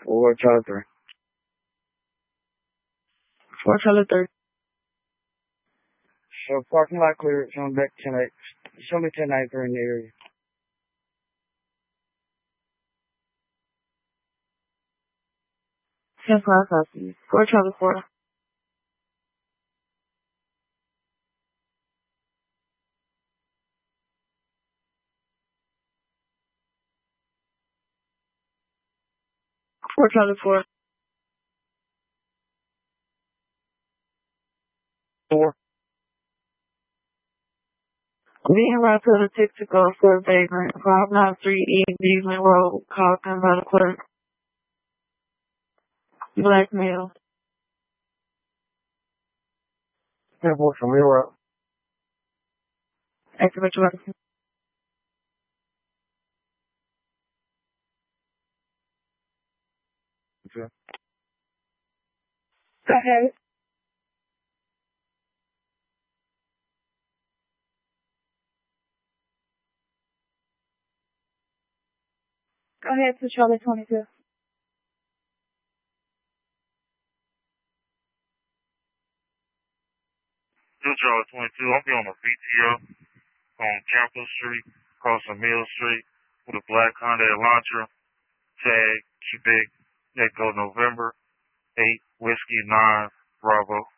Or Charlie 3. For Charlie 3. So parking lot clear. Show me back 10-8. Show me 10-8 in the area. 10-5 copy. For Charlie 4. For Charlie 4. 4. Being right to the 6 to go for Vagrant. 593 East Beasley Road. Calkin by the clerk. Black male. 10-4 from your route. Activate your license. Okay. Go ahead. Go ahead to Charlie 22. Charlie 22, I'll be on a PTO on Campbell Street, crossing Mill Street, with a black Hyundai Elantra, tag Quebec, Echo November, 8 Whiskey 9 Bravo.